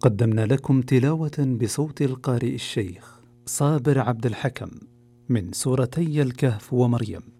قدمنا لكم تلاوة بصوت القارئ الشيخ صابر عبد الحكم من سورتي الكهف ومريم.